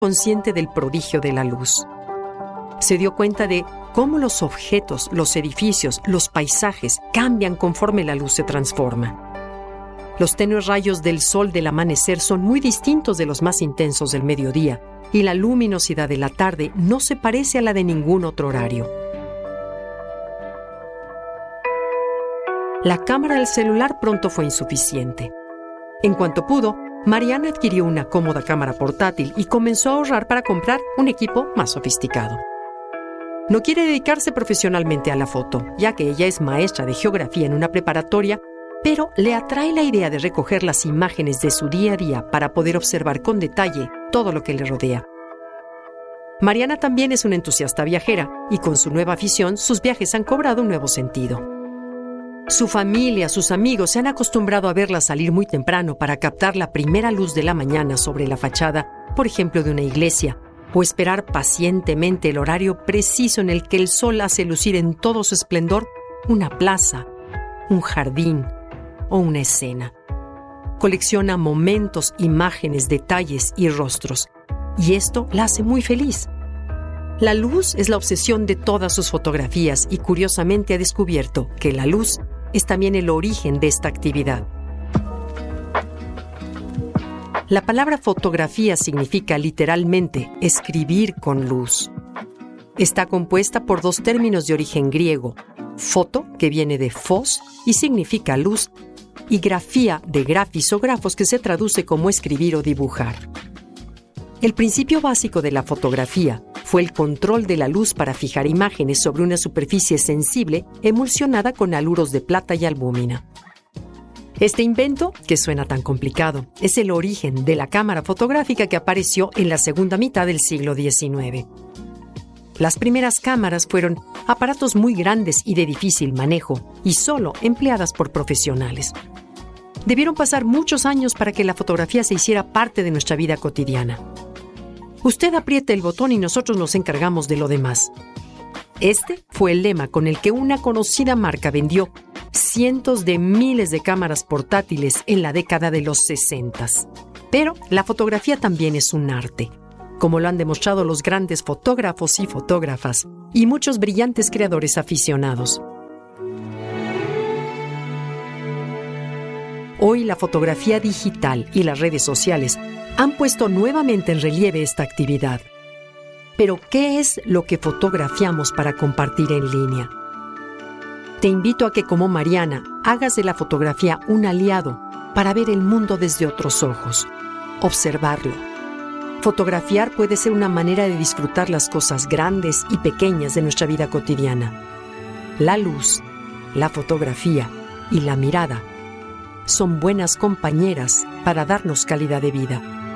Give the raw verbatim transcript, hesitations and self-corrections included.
consciente del prodigio de la luz. Se dio cuenta de cómo los objetos, los edificios, los paisajes cambian conforme la luz se transforma. Los tenues rayos del sol del amanecer son muy distintos de los más intensos del mediodía, y la luminosidad de la tarde no se parece a la de ningún otro horario. La cámara del celular pronto fue insuficiente. En cuanto pudo, Mariana adquirió una cómoda cámara portátil y comenzó a ahorrar para comprar un equipo más sofisticado. No quiere dedicarse profesionalmente a la foto, ya que ella es maestra de geografía en una preparatoria, pero le atrae la idea de recoger las imágenes de su día a día para poder observar con detalle todo lo que le rodea. Mariana también es una entusiasta viajera y con su nueva afición sus viajes han cobrado un nuevo sentido. Su familia, sus amigos se han acostumbrado a verla salir muy temprano para captar la primera luz de la mañana sobre la fachada, por ejemplo, de una iglesia, o esperar pacientemente el horario preciso en el que el sol hace lucir en todo su esplendor una plaza, un jardín o una escena. Colecciona momentos, imágenes, detalles y rostros, y esto la hace muy feliz. La luz es la obsesión de todas sus fotografías y curiosamente ha descubierto que la luz es también el origen de esta actividad. La palabra fotografía significa literalmente escribir con luz. Está compuesta por dos términos de origen griego, foto, que viene de phos y significa luz, y grafía, de grafis o grafos, que se traduce como escribir o dibujar. El principio básico de la fotografía fue el control de la luz para fijar imágenes sobre una superficie sensible emulsionada con haluros de plata y albúmina. Este invento, que suena tan complicado, es el origen de la cámara fotográfica que apareció en la segunda mitad del siglo diecinueve. Las primeras cámaras fueron aparatos muy grandes y de difícil manejo, y solo empleadas por profesionales. Debieron pasar muchos años para que la fotografía se hiciera parte de nuestra vida cotidiana. Usted aprieta el botón y nosotros nos encargamos de lo demás. Este fue el lema con el que una conocida marca vendió cientos de miles de cámaras portátiles en la década de los sesentas. Pero la fotografía también es un arte, como lo han demostrado los grandes fotógrafos y fotógrafas y muchos brillantes creadores aficionados. Hoy la fotografía digital y las redes sociales han puesto nuevamente en relieve esta actividad. Pero, ¿qué es lo que fotografiamos para compartir en línea? Te invito a que, como Mariana, hagas de la fotografía un aliado para ver el mundo desde otros ojos, observarlo. Fotografiar puede ser una manera de disfrutar las cosas grandes y pequeñas de nuestra vida cotidiana. La luz, la fotografía y la mirada son buenas compañeras para darnos calidad de vida.